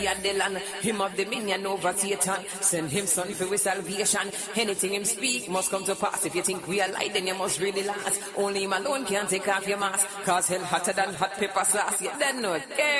and the land, him of dominion over Satan. Send him son for with salvation. Anything him speak must come to pass. If you think we are lie, then you must really last. Only him alone can take off your mask. Cause hell hotter than hot pepper sauce. You don't know it.